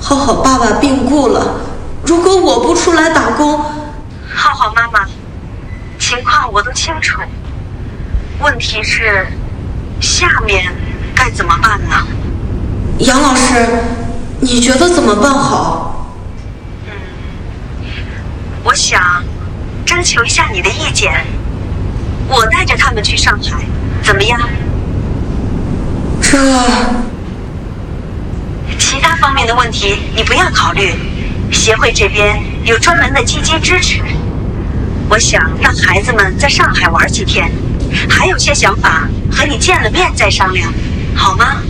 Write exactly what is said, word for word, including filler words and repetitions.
浩浩爸爸病故了，如果我不出来打工…… 浩浩妈妈，情况我都清楚，问题是下面该怎么办呢？ 杨老师，你觉得怎么办好？ 嗯，我想征求一下你的意见，我带着他们去上海，怎么样？ 这…… 其他方面的问题你不要考虑，协会这边有专门的基金支持。我想让孩子们在上海玩几天，还有些想法和你见了面再商量，好吗？